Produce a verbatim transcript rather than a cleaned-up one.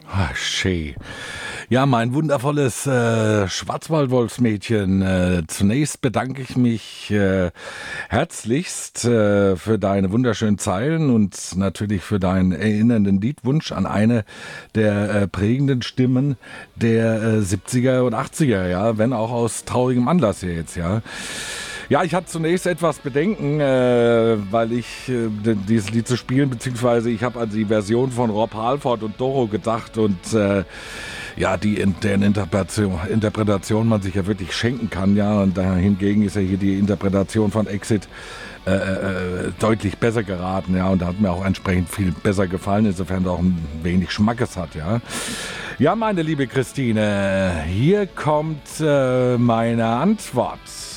Ah, schön. Ja, mein wundervolles äh, Schwarzwaldwolfsmädchen. Äh, zunächst bedanke ich mich äh, herzlichst äh, für deine wunderschönen Zeilen und natürlich für deinen erinnernden Liedwunsch an eine der äh, prägenden Stimmen der äh, siebziger und achtziger, ja, wenn auch aus traurigem Anlass hier jetzt, ja. Ja, ich hatte zunächst etwas Bedenken, äh, weil ich äh, d- dieses Lied zu spielen, beziehungsweise ich habe an die Version von Rob Halford und Doro gedacht und äh, ja, die in deren Interpretation, Interpretation man sich ja wirklich schenken kann, ja, und dahingegen ist ja hier die Interpretation von Exit äh, äh, deutlich besser geraten, ja, und da hat mir auch entsprechend viel besser gefallen, insofern auch ein wenig Schmackes hat, ja. Ja, meine liebe Christine, hier kommt äh, meine Antwort.